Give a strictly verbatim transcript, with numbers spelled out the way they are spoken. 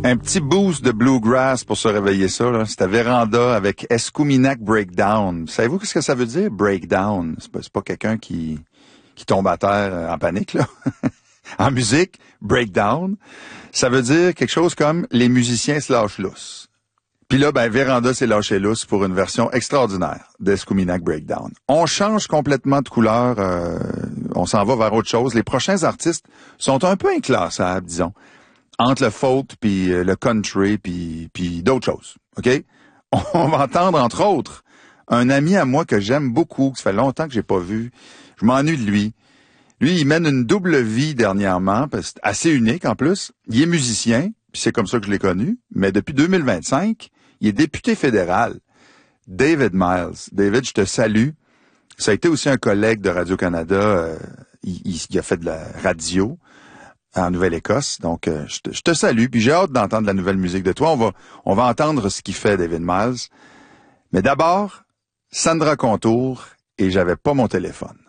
Un petit boost de bluegrass pour se réveiller ça, là. C'était Véranda avec Escuminac Breakdown. Savez-vous ce que ça veut dire, breakdown? C'est pas, c'est pas quelqu'un qui, qui tombe à terre en panique, là. En musique, breakdown, ça veut dire quelque chose comme les musiciens se lâchent lousse. Puis là, ben, Véranda s'est lâché lousse pour une version extraordinaire d'Escuminac Breakdown. On change complètement de couleur, euh, on s'en va vers autre chose. Les prochains artistes sont un peu inclassables, disons, entre le folk puis le country puis puis d'autres choses, OK? On va entendre, entre autres, un ami à moi que j'aime beaucoup, que ça fait longtemps que j'ai pas vu. Je m'ennuie de lui. Lui, il mène une double vie dernièrement, parce que c'est assez unique en plus. Il est musicien, puis c'est comme ça que je l'ai connu, mais depuis deux mille vingt-cinq, il est député fédéral. David Miles. David, je te salue. Ça a été aussi un collègue de Radio-Canada. Euh, il, il, il a fait de la radio en Nouvelle-Écosse. Donc, euh, je, te, je te salue, puis j'ai hâte d'entendre la nouvelle musique de toi. On va, on va entendre ce qu'il fait, David Miles. Mais d'abord, Sandra Contour, et j'avais pas mon téléphone.